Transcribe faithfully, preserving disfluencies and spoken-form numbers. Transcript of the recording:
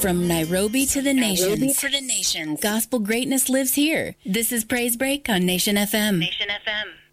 From Nairobi to the Nairobi nations. to the nations. Gospel greatness lives here. This is Praise Break on Nation F M. Nation F M.